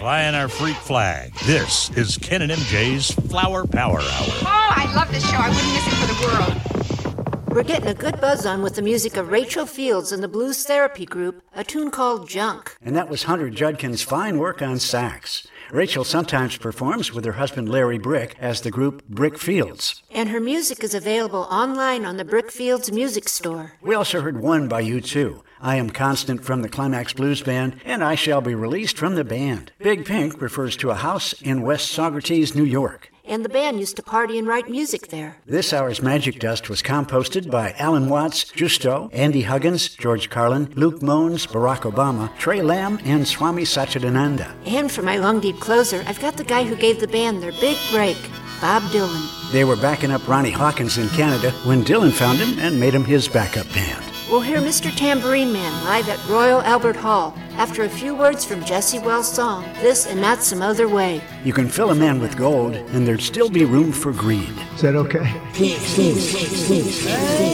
flying our freak flag. This is Ken and MJ's Flower Power Hour. Oh, I love this show. I wouldn't miss it for the world. We're getting a good buzz on with the music of Rachel Fields and the Blues Therapy Group, a tune called Junk. And that was Hunter Judkin's fine work on sax. Rachel sometimes performs with her husband Larry Brick as the group Brick Fields. And her music is available online on the Brick Fields Music Store. We also heard one by U2. I Am Constant from the Climax Blues Band, and I Shall Be Released from the band. Big Pink refers to a house in West Saugerties, New York. And the band used to party and write music there. This hour's Magic Dust was composted by Alan Watts, Justo, Andy Huggins, George Carlin, Luke Mones, Barack Obama, Trey Lamb, and Swami Satchidananda. And for my long deep closer, I've got the guy who gave the band their big break, Bob Dylan. They were backing up Ronnie Hawkins in Canada when Dylan found him and made him his backup band. We'll hear Mr. Tambourine Man live at Royal Albert Hall after a few words from Jesse Wells' song, This and Not Some Other Way. You can fill a man with gold, and there'd still be room for greed. Is that okay?